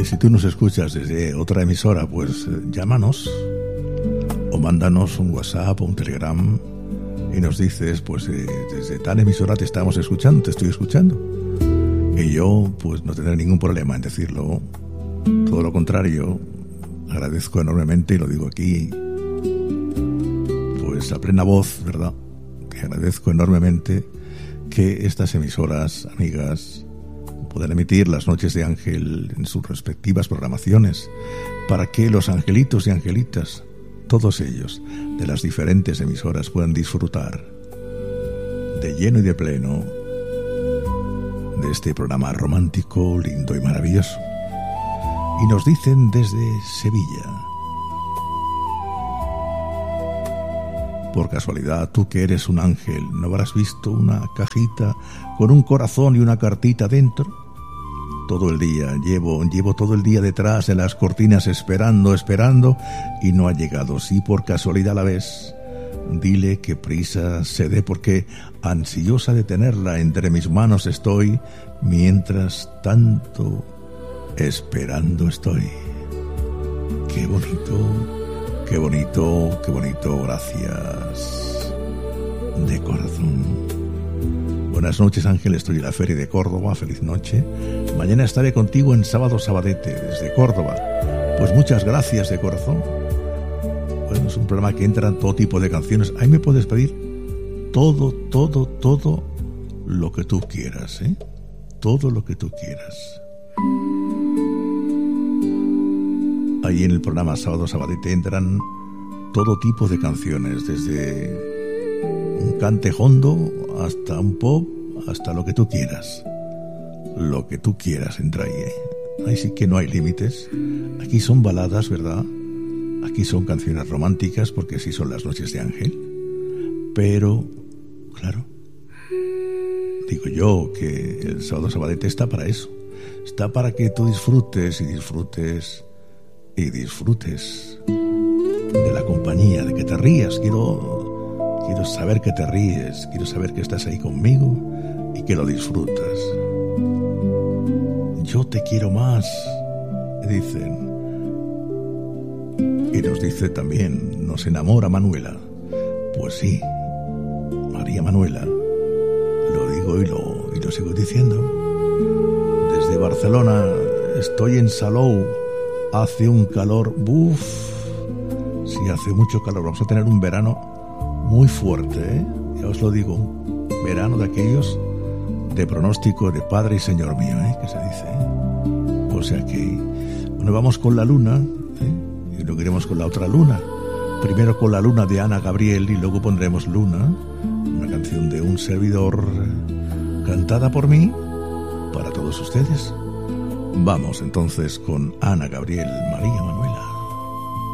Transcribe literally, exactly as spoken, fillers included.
si tú nos escuchas desde otra emisora, pues eh, llámanos o mándanos un WhatsApp o un Telegram y nos dices, pues eh, desde tal emisora te estamos escuchando, te estoy escuchando. Y yo, pues no tendré ningún problema en decirlo. Todo lo contrario, agradezco enormemente, y lo digo aquí, pues a plena voz, ¿verdad? Que agradezco enormemente que estas emisoras, amigas, puedan emitir las Noches de Ángel en sus respectivas programaciones, para que los angelitos y angelitas, todos ellos, de las diferentes emisoras, puedan disfrutar de lleno y de pleno de este programa romántico, lindo y maravilloso. Y nos dicen desde Sevilla: por casualidad, tú que eres un ángel, ¿no habrás visto una cajita con un corazón y una cartita dentro? Todo el día, llevo, llevo todo el día detrás de las cortinas esperando, esperando, y no ha llegado. Si por casualidad la ves, dile que prisa se dé, porque ansiosa de tenerla entre mis manos estoy, mientras tanto esperando estoy. Qué bonito, qué bonito, qué bonito, gracias de corazón. Buenas noches, Ángel, estoy en la Feria de Córdoba, feliz noche. Mañana estaré contigo en Sábado Sabadete, desde Córdoba. Pues muchas gracias de corazón. Bueno, es un programa que entran todo tipo de canciones. Ahí me puedes pedir todo, todo, todo lo que tú quieras, ¿eh? Todo lo que tú quieras. Ahí en el programa Sábado Sabadete entran todo tipo de canciones, desde un cante hondo hasta un pop, hasta lo que tú quieras. Lo que tú quieras entra ahí, ¿eh? Ahí sí que no hay límites. Aquí son baladas, ¿verdad? Aquí son canciones románticas, porque sí son las Noches de Ángel. Pero, claro, digo yo que el Sábado Sabadete está para eso. Está para que tú disfrutes y disfrutes y disfrutes de la compañía, de que te rías. Quiero, quiero saber que te ríes, quiero saber que estás ahí conmigo y que lo disfrutas. Yo te quiero más, dicen. Y nos dice también, nos enamora Manuela. Pues sí, María Manuela, lo digo y lo, y lo sigo diciendo. Desde Barcelona, estoy en Salou, hace un calor, buf, sí, hace mucho calor. Vamos a tener un verano muy fuerte, ¿eh? Ya os lo digo, un verano de aquellos de pronóstico de Padre y Señor mío, ¿eh? Que se dice, ¿eh? O sea que, bueno, vamos con la luna, ¿eh? Y luego iremos con la otra luna. Primero con la luna de Ana Gabriel y luego pondremos Luna, una canción de un servidor cantada por mí para todos ustedes. Vamos entonces con Ana Gabriel, María Manuel.